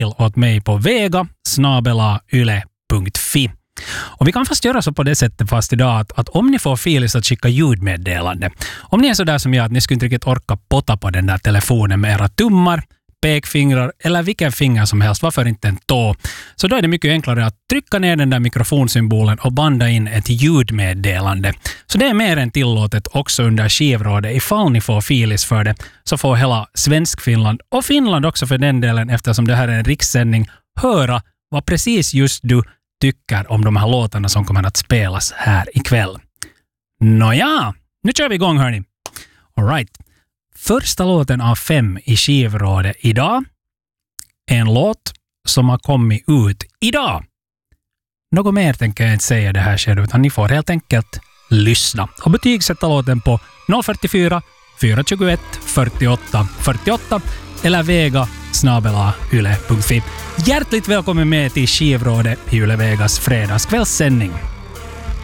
åt mig på vega@yle.fi. Och vi kan fast göra så på det sättet fast idag att om ni får Filis att skicka ljudmeddelande, om ni är så där som jag att ni skulle inte riktigt orka potta på den där telefonen med era tummar, pekfingrar eller vilken finger som helst, varför inte en tå, så då är det mycket enklare att trycka ner den där mikrofonsymbolen och banda in ett ljudmeddelande. Så det är mer än tillåtet också under skivrådet. Ifall ni får Filis för det så får hela Svensk-Finland och Finland också för den delen, eftersom det här är en rikssändning, höra vad precis just du tycker om de här låtarna som kommer att spelas här ikväll. Nåja, nu kör vi igång hörni. All right. Första låten av 5 i skivrådet idag. En låt som har kommit ut idag. Något mer tänker jag inte säga det här skedet, utan ni får helt enkelt lyssna. Och betygsätta låten på 044 421 48 48 eller vega@yle.fi. Hjärtligt välkommen med till skivrådet i Yle Vegas fredagskvällssändning.